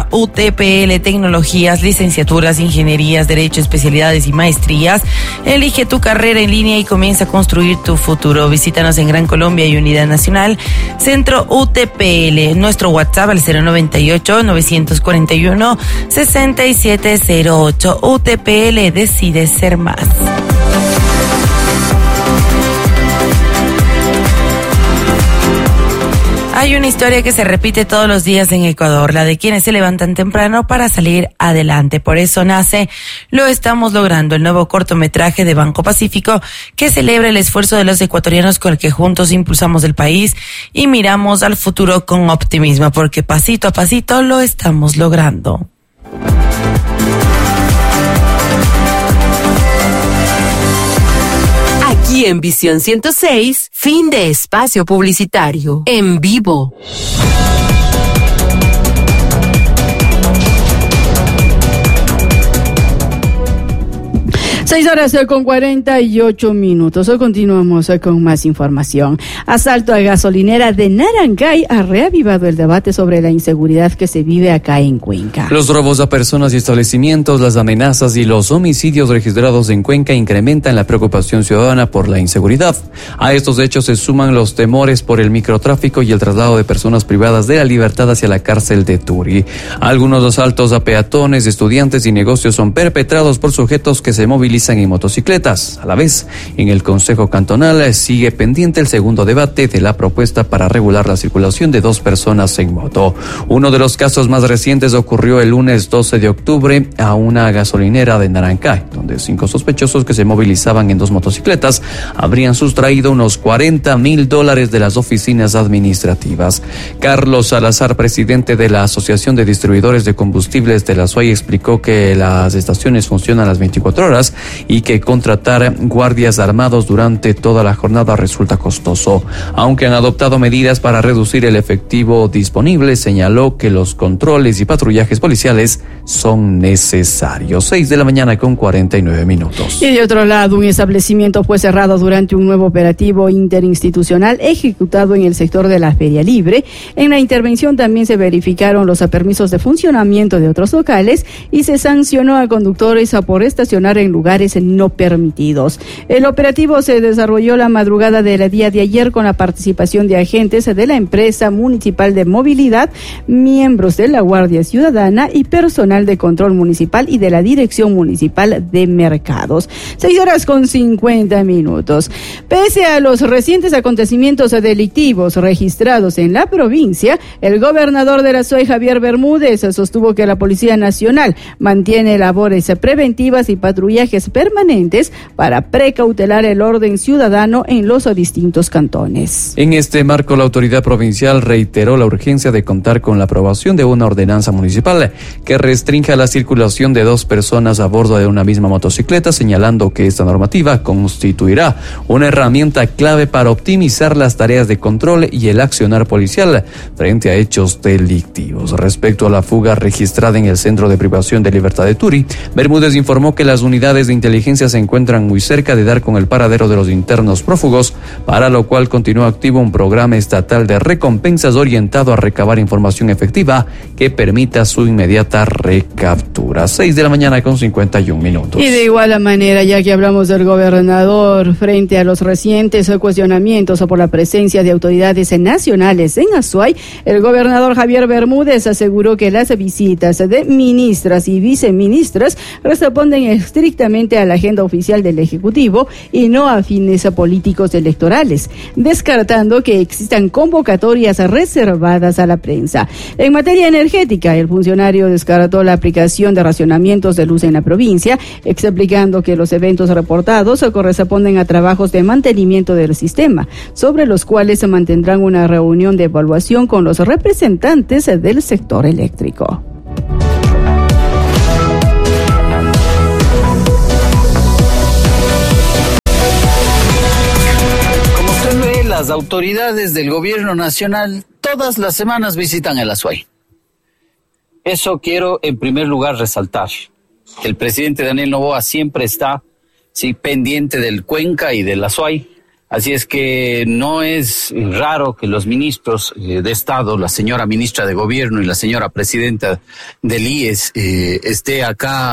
UTPL Tecnologías, licenciaturas, ingenierías, derecho, especialidades y maestrías. Elige tu carrera en línea y comienza a construir tu futuro. Visítanos en Gran Colombia y Unidad Nacional, Centro UTPL. Nuestro WhatsApp al 098-941-6708. UTPL decide ser más. Hay una historia que se repite todos los días en Ecuador, la de quienes se levantan temprano para salir adelante. Por eso nace Lo Estamos Logrando, el nuevo cortometraje de Banco Pacífico que celebra el esfuerzo de los ecuatorianos con el que juntos impulsamos el país y miramos al futuro con optimismo, porque pasito a pasito lo estamos logrando. Aquí en Visión 106, fin de espacio publicitario. En vivo. 6:48. Hoy continuamos con más información. Asalto a gasolinera de Narancay ha reavivado el debate sobre la inseguridad que se vive acá en Cuenca. Los robos a personas y establecimientos, las amenazas y los homicidios registrados en Cuenca incrementan la preocupación ciudadana por la inseguridad. A estos hechos se suman los temores por el microtráfico y el traslado de personas privadas de la libertad hacia la cárcel de Turi. Algunos asaltos a peatones, estudiantes y negocios son perpetrados por sujetos que se movilizan en motocicletas. A la vez, en el Consejo Cantonal sigue pendiente el segundo debate de la propuesta para regular la circulación de 2 personas en moto. Uno de los casos más recientes ocurrió el lunes 12 de octubre a una gasolinera de Narancay, donde 5 sospechosos que se movilizaban en 2 motocicletas habrían sustraído unos $40,000 de las oficinas administrativas. Carlos Salazar, presidente de la Asociación de Distribuidores de Combustibles de la SUAY, explicó que las estaciones funcionan las 24 horas y que contratar guardias armados durante toda la jornada resulta costoso. Aunque han adoptado medidas para reducir el efectivo disponible, señaló que los controles y patrullajes policiales son necesarios. 6:49 a.m. Y de otro lado, un establecimiento fue cerrado durante un nuevo operativo interinstitucional ejecutado en el sector de la Feria Libre. En la intervención también se verificaron los permisos de funcionamiento de otros locales y se sancionó a conductores por estacionar en lugares no permitidos. El operativo se desarrolló la madrugada del día de ayer con la participación de agentes de la empresa municipal de movilidad, miembros de la Guardia Ciudadana y personal de control municipal y de la Dirección Municipal de Mercados. 6:50. Pese a los recientes acontecimientos delictivos registrados en la provincia, el gobernador de la SUAY, Javier Bermúdez, sostuvo que la Policía Nacional mantiene labores preventivas y patrullajes permanentes para precautelar el orden ciudadano en los distintos cantones. En este marco, la autoridad provincial reiteró la urgencia de contar con la aprobación de una ordenanza municipal que restrinja la circulación de 2 personas a bordo de una misma motocicleta, señalando que esta normativa constituirá una herramienta clave para optimizar las tareas de control y el accionar policial frente a hechos delictivos. Respecto a la fuga registrada en el Centro de Privación de Libertad de Turi, Bermúdez informó que las unidades de inteligencia se encuentran muy cerca de dar con el paradero de los internos prófugos, para lo cual continúa activo un programa estatal de recompensas orientado a recabar información efectiva que permita su inmediata recaptura. 6:51 a.m. Y de igual manera, ya que hablamos del gobernador, frente a los recientes cuestionamientos por la presencia de autoridades nacionales en Azuay, el gobernador Javier Bermúdez aseguró que las visitas de ministras y viceministras responden estrictamente a la agenda oficial del Ejecutivo y no a fines políticos electorales, descartando que existan convocatorias reservadas a la prensa. En materia energética, el funcionario descartó la aplicación de racionamientos de luz en la provincia, explicando que los eventos reportados corresponden a trabajos de mantenimiento del sistema, sobre los cuales se mantendrán una reunión de evaluación con los representantes del sector eléctrico. Las autoridades del gobierno nacional todas las semanas visitan el Azuay. Eso quiero en primer lugar resaltar. El presidente Daniel Noboa siempre está pendiente del Cuenca y del Azuay, Así es que no es raro que los ministros de Estado, la señora ministra de Gobierno y la señora presidenta del IES, esté acá